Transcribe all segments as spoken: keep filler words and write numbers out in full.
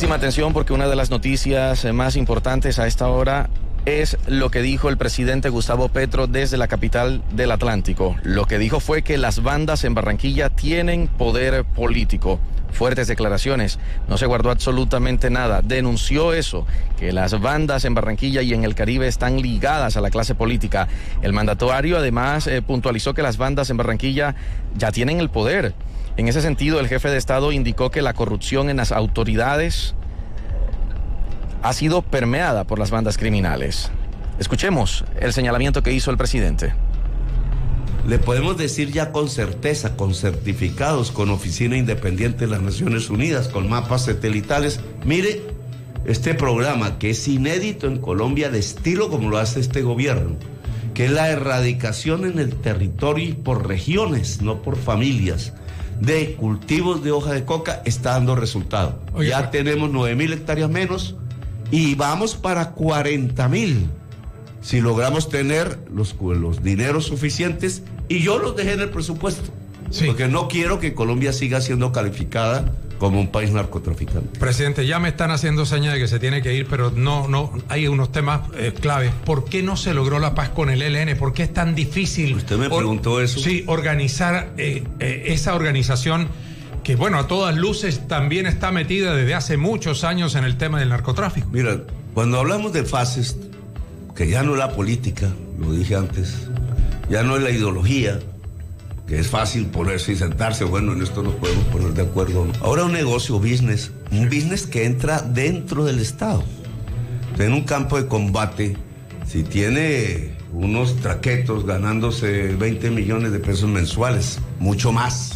Muchísima atención porque una de las noticias más importantes a esta hora es lo que dijo el presidente Gustavo Petro desde la capital del Atlántico. Lo que dijo fue que las bandas en Barranquilla tienen poder político. Fuertes declaraciones, no se guardó absolutamente nada, denunció eso, que las bandas en Barranquilla y en el Caribe están ligadas a la clase política. El mandatario además eh, puntualizó que las bandas en Barranquilla ya tienen el poder. En ese sentido, el jefe de Estado indicó que la corrupción en las autoridades ha sido permeada por las bandas criminales. Escuchemos el señalamiento que hizo el presidente. Le podemos decir ya con certeza, con certificados, con Oficina Independiente de las Naciones Unidas, con mapas satelitales. Mire, este programa que es inédito en Colombia, de estilo como lo hace este gobierno, que es la erradicación en el territorio y por regiones, no por familias, de cultivos de hoja de coca, está dando resultado. Oye, ya tenemos nueve mil hectáreas menos y vamos para cuarenta mil. Si logramos tener los, los dineros suficientes, y yo los dejé en el presupuesto, sí, porque no quiero que Colombia siga siendo calificada como un país narcotraficante. Presidente, ya me están haciendo señas de que se tiene que ir, pero no, no, hay unos temas eh, claves. ¿Por qué no se logró la paz con el E L N? ¿Por qué es tan difícil? Usted me preguntó eso. Sí, organizar eh, eh, esa organización que, bueno, a todas luces también está metida desde hace muchos años en el tema del narcotráfico. Mira, cuando hablamos de fases, que ya no es la política, lo dije antes, ya no es la ideología, que es fácil ponerse y sentarse, bueno, en esto nos podemos poner de acuerdo, ¿no? Ahora un negocio, business, un business que entra dentro del Estado. En un campo de combate, si tiene unos traquetos ganándose veinte millones de pesos mensuales, mucho más,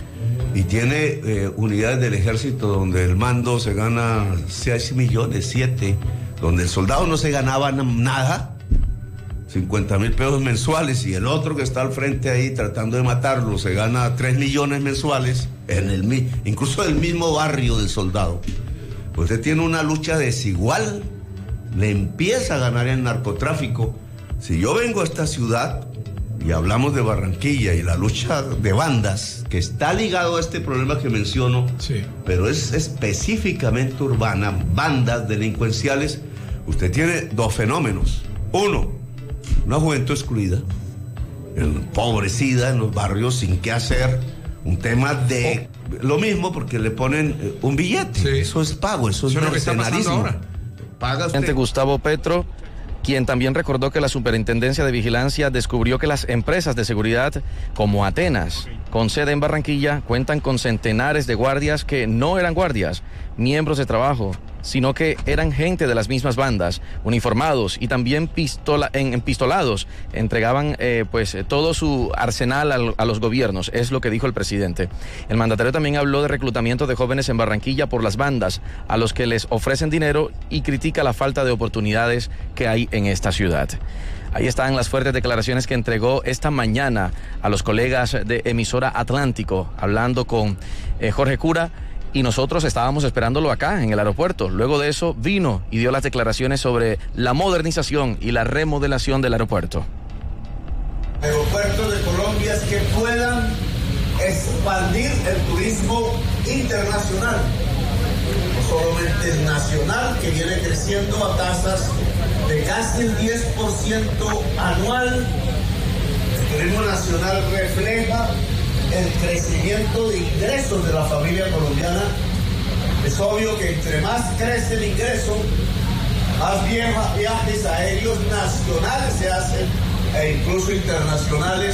y tiene eh, unidades del ejército donde el mando se gana seis millones, siete, donde el soldado no se ganaba nada, cincuenta mil pesos mensuales, y el otro que está al frente ahí tratando de matarlo se gana tres millones mensuales, en el, incluso del mismo barrio del soldado. Usted tiene una lucha desigual, le empieza a ganar el narcotráfico. Si yo vengo a esta ciudad y hablamos de Barranquilla y la lucha de bandas, que está ligado a este problema que menciono, sí, pero es específicamente urbana, bandas delincuenciales, usted tiene dos fenómenos. Uno, una juventud excluida, empobrecida en los barrios, sin qué hacer, un tema de oh. lo mismo porque le ponen eh, un billete, sí, eso es pago, eso es mercenarismo. Paga usted. Gustavo Petro, quien también recordó que la Superintendencia de Vigilancia descubrió que las empresas de seguridad como Atenas, con sede en Barranquilla, cuentan con centenares de guardias que no eran guardias, miembros de trabajo, sino que eran gente de las mismas bandas, uniformados y también pistola, en, empistolados, entregaban eh, pues todo su arsenal a, a los gobiernos, es lo que dijo el presidente. El mandatario también habló de reclutamiento de jóvenes en Barranquilla por las bandas, a los que les ofrecen dinero, y critica la falta de oportunidades que hay en esta ciudad. Ahí están las fuertes declaraciones que entregó esta mañana a los colegas de emisora Atlántico, hablando con eh, Jorge Cura, y nosotros estábamos esperándolo acá en el aeropuerto. Luego de eso vino y dio las declaraciones sobre la modernización y la remodelación del aeropuerto. Aeropuertos de Colombia es que puedan expandir el turismo internacional, no solamente el nacional, que viene creciendo a tasas de casi el diez por ciento anual. El turismo nacional refleja el crecimiento de ingresos de la familia colombiana. Es obvio que entre más crece el ingreso, más viajes aéreos nacionales se hacen e incluso internacionales.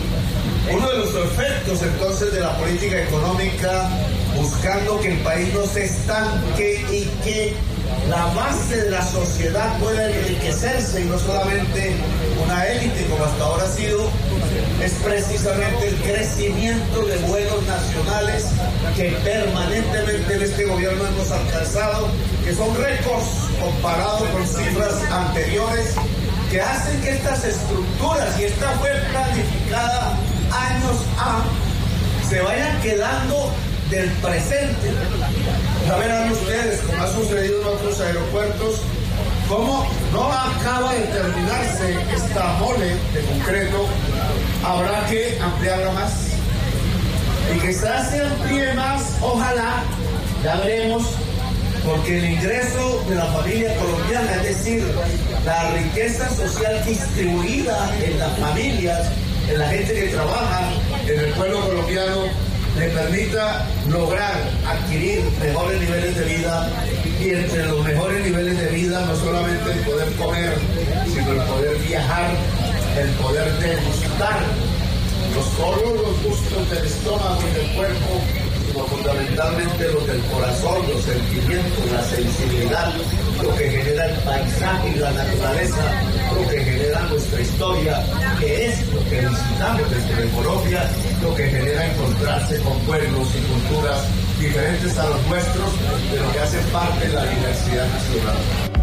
Uno de los efectos entonces de la política económica, buscando que el país no se estanque y que la base de la sociedad pueda enriquecerse y no solamente una élite como hasta ahora ha sido, es precisamente el crecimiento de vuelos nacionales que permanentemente en este gobierno hemos alcanzado, que son récords comparados con cifras anteriores, que hacen que estas estructuras, y esta fue planificada años A, se vayan quedando del presente. Ya verán ustedes, como ha sucedido en otros aeropuertos, cómo no acaba de terminarse esta mole de concreto, habrá que ampliarla más. Y quizás se amplíe más, ojalá, ya veremos, porque el ingreso de la familia colombiana, es decir, la riqueza social distribuida en las familias, en la gente que trabaja, en el pueblo colombiano, le permita lograr adquirir mejores niveles de vida, y entre los mejores niveles de vida no solamente el poder comer, sino el poder viajar, el poder degustar no solo los gustos del estómago y del cuerpo, sino fundamentalmente los del corazón, los sentimientos, la sensibilidad, lo que genera el paisaje y la naturaleza, lo que genera nuestra historia, que es lo que visitamos desde Colombia, lo que genera encontrarse con pueblos y culturas diferentes a los nuestros, pero que hacen parte de la diversidad nacional.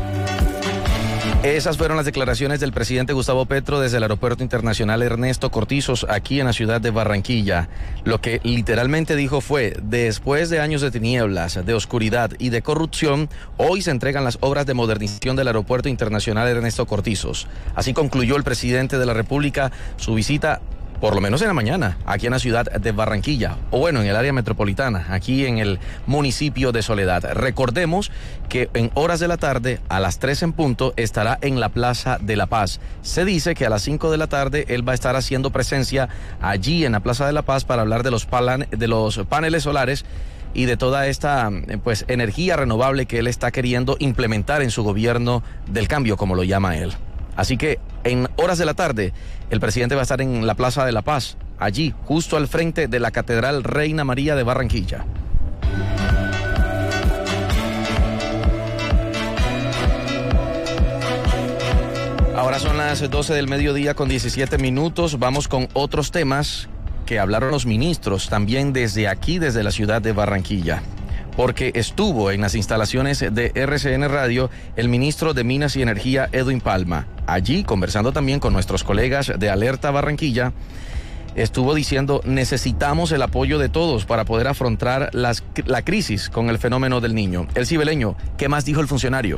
Esas fueron las declaraciones del presidente Gustavo Petro desde el Aeropuerto Internacional Ernesto Cortizos, aquí en la ciudad de Barranquilla. Lo que literalmente dijo fue: después de años de tinieblas, de oscuridad y de corrupción, hoy se entregan las obras de modernización del Aeropuerto Internacional Ernesto Cortizos. Así concluyó el presidente de la República su visita, por lo menos en la mañana, aquí en la ciudad de Barranquilla, o bueno, en el área metropolitana, aquí en el municipio de Soledad. Recordemos que en horas de la tarde, a las tres en punto, estará en la Plaza de la Paz. Se dice que a las cinco de la tarde él va a estar haciendo presencia allí en la Plaza de la Paz para hablar de los, palan- de los paneles solares y de toda esta pues energía renovable que él está queriendo implementar en su gobierno del cambio, como lo llama él. Así que en horas de la tarde el presidente va a estar en la Plaza de la Paz, allí justo al frente de la Catedral Reina María de Barranquilla. Ahora son las doce del mediodía con diecisiete minutos. Vamos con otros temas que hablaron los ministros también desde aquí, desde la ciudad de Barranquilla. Porque estuvo en las instalaciones de R C N Radio el ministro de Minas y Energía, Edwin Palma. Allí, conversando también con nuestros colegas de Alerta Barranquilla, estuvo diciendo: necesitamos el apoyo de todos para poder afrontar las, la crisis con el fenómeno del Niño. El cibeleño, ¿qué más dijo el funcionario?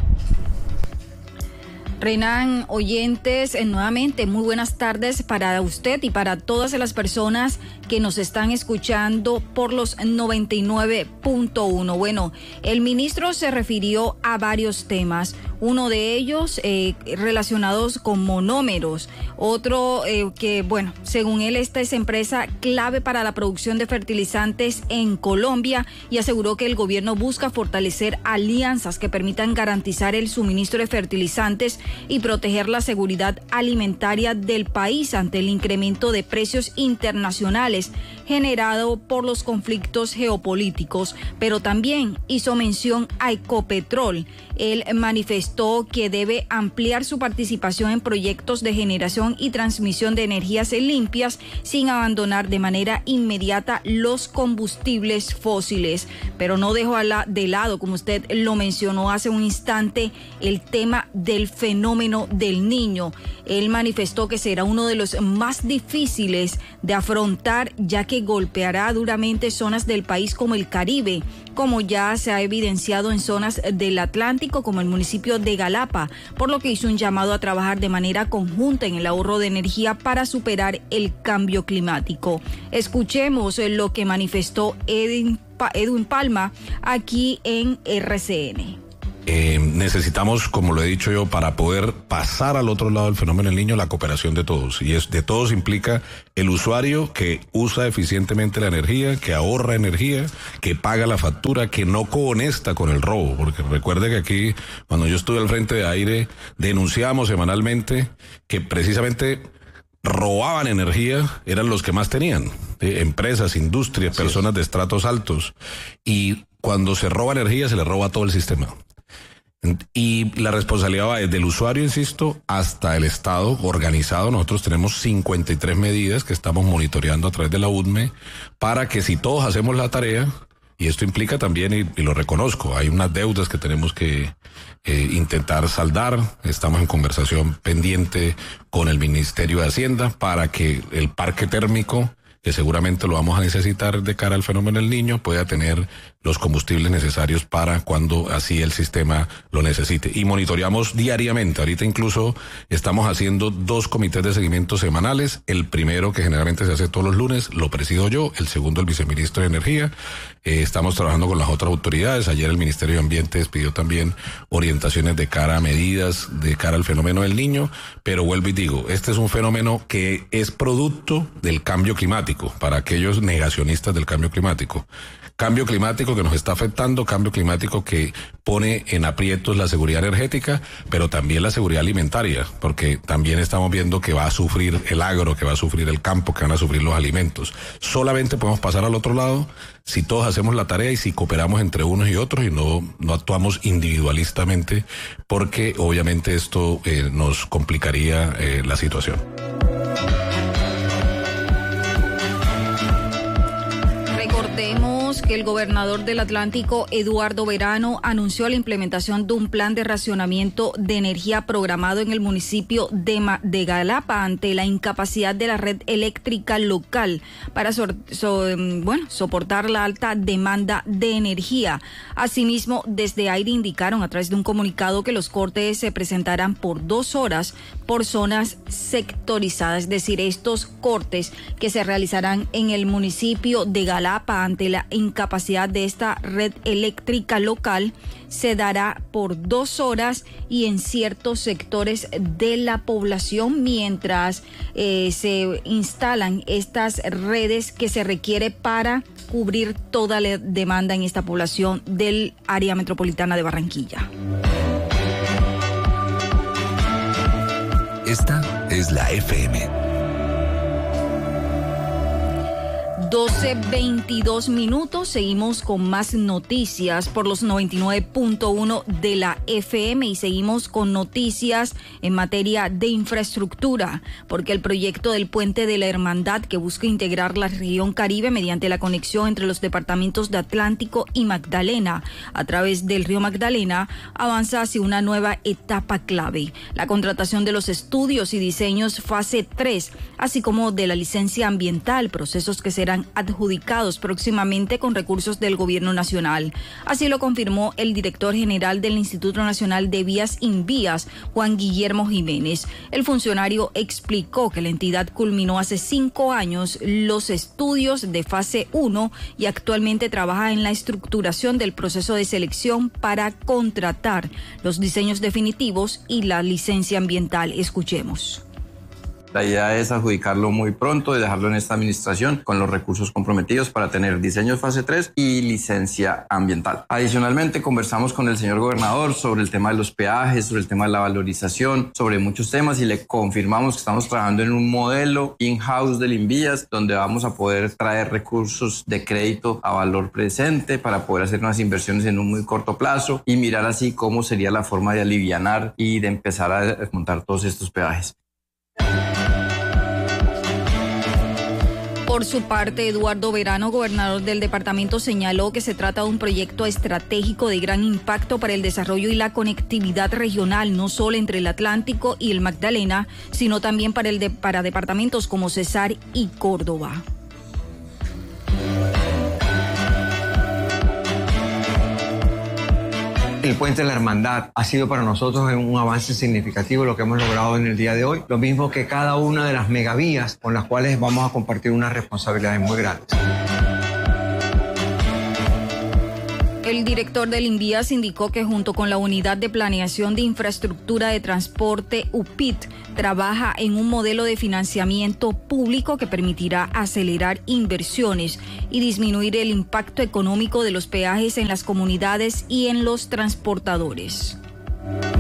Renan, oyentes, eh, nuevamente muy buenas tardes para usted y para todas las personas que nos están escuchando por los noventa y nueve punto uno. Bueno, el ministro se refirió a varios temas, uno de ellos eh, relacionados con monómeros, otro eh, que, bueno, según él, esta es empresa clave para la producción de fertilizantes en Colombia, y aseguró que el gobierno busca fortalecer alianzas que permitan garantizar el suministro de fertilizantes y proteger la seguridad alimentaria del país ante el incremento de precios internacionales generado por los conflictos geopolíticos. Pero también hizo mención a Ecopetrol. Él manifestó que debe ampliar su participación en proyectos de generación y transmisión de energías limpias sin abandonar de manera inmediata los combustibles fósiles. Pero no dejó a la, de lado, como usted lo mencionó hace un instante, el tema del fenómeno del Niño. Él manifestó que será uno de los más difíciles de afrontar, ya que golpeará duramente zonas del país como el Caribe, como ya se ha evidenciado en zonas del Atlántico como el municipio de Galapa, por lo que hizo un llamado a trabajar de manera conjunta en el ahorro de energía para superar el cambio climático. Escuchemos lo que manifestó Edwin, Edwin Palma aquí en R C N. Eh, necesitamos, como lo he dicho yo, para poder pasar al otro lado del fenómeno del Niño, la cooperación de todos. Y es, de todos implica el usuario que usa eficientemente la energía, que ahorra energía, que paga la factura, que no cohonesta con el robo. Porque recuerde que aquí, cuando yo estuve al frente de Aire, denunciábamos semanalmente que precisamente robaban energía, eran los que más tenían. ¿sí? Empresas, industrias, Así personas es. de estratos altos. Y cuando se roba energía, se le roba todo el sistema. Y la responsabilidad va desde el usuario, insisto, hasta el Estado organizado. Nosotros tenemos cincuenta y tres medidas que estamos monitoreando a través de la U D M E para que, si todos hacemos la tarea, y esto implica también, y, y lo reconozco, hay unas deudas que tenemos que eh, intentar saldar. Estamos en conversación pendiente con el Ministerio de Hacienda para que el parque térmico, que seguramente lo vamos a necesitar de cara al fenómeno del Niño, pueda tener los combustibles necesarios para cuando así el sistema lo necesite. Y monitoreamos diariamente. Ahorita incluso estamos haciendo dos comités de seguimiento semanales. El primero, que generalmente se hace todos los lunes, lo presido yo. El segundo, el viceministro de Energía. Eh, estamos trabajando con las otras autoridades. Ayer el Ministerio de Ambiente despidió también orientaciones de cara a medidas, de cara al fenómeno del Niño. Pero vuelvo y digo, este es un fenómeno que es producto del cambio climático, para aquellos negacionistas del cambio climático. Cambio climático que nos está afectando, cambio climático que pone en aprietos la seguridad energética, pero también la seguridad alimentaria, porque también estamos viendo que va a sufrir el agro, que va a sufrir el campo, que van a sufrir los alimentos. Solamente podemos pasar al otro lado si todos hacemos la tarea y si cooperamos entre unos y otros y no, no actuamos individualistamente, porque obviamente esto eh, nos complicaría eh, la situación. Recordemos que el gobernador del Atlántico, Eduardo Verano, anunció la implementación de un plan de racionamiento de energía programado en el municipio de, Ma- de Galapa ante la incapacidad de la red eléctrica local para so- so- bueno, soportar la alta demanda de energía. Asimismo, desde Aire indicaron a través de un comunicado que los cortes se presentarán por dos horas por zonas sectorizadas, es decir, estos cortes que se realizarán en el municipio de Galapa ante la incapacidad de esta red eléctrica local se dará por dos horas y en ciertos sectores de la población mientras eh, se instalan estas redes que se requiere para cubrir toda la demanda en esta población del área metropolitana de Barranquilla. Esta es la F M. doce veintidós minutos, seguimos con más noticias por los noventa y nueve punto uno de la F M y seguimos con noticias en materia de infraestructura, porque el proyecto del Puente de la Hermandad, que busca integrar la región Caribe mediante la conexión entre los departamentos de Atlántico y Magdalena a través del río Magdalena, avanza hacia una nueva etapa clave. La contratación de los estudios y diseños fase tres, así como de la licencia ambiental, procesos que serán adjudicados próximamente con recursos del Gobierno Nacional. Así lo confirmó el director general del Instituto Nacional de Vías Invías, Juan Guillermo Jiménez. El funcionario explicó que la entidad culminó hace cinco años los estudios de fase uno y actualmente trabaja en la estructuración del proceso de selección para contratar los diseños definitivos y la licencia ambiental. Escuchemos. La idea es adjudicarlo muy pronto y dejarlo en esta administración con los recursos comprometidos para tener diseños fase tres y licencia ambiental. Adicionalmente, conversamos con el señor gobernador sobre el tema de los peajes, sobre el tema de la valorización, sobre muchos temas y le confirmamos que estamos trabajando en un modelo in-house del Invías donde vamos a poder traer recursos de crédito a valor presente para poder hacer unas inversiones en un muy corto plazo y mirar así cómo sería la forma de alivianar y de empezar a desmontar todos estos peajes. Por su parte, Eduardo Verano, gobernador del departamento, señaló que se trata de un proyecto estratégico de gran impacto para el desarrollo y la conectividad regional, no solo entre el Atlántico y el Magdalena, sino también para, el de, para departamentos como Cesar y Córdoba. El Puente de la Hermandad ha sido para nosotros un avance significativo lo que hemos logrado en el día de hoy, lo mismo que cada una de las megavías con las cuales vamos a compartir unas responsabilidades muy grandes. El director del Invías indicó que junto con la Unidad de Planeación de Infraestructura de Transporte U P I T trabaja en un modelo de financiamiento público que permitirá acelerar inversiones y disminuir el impacto económico de los peajes en las comunidades y en los transportadores.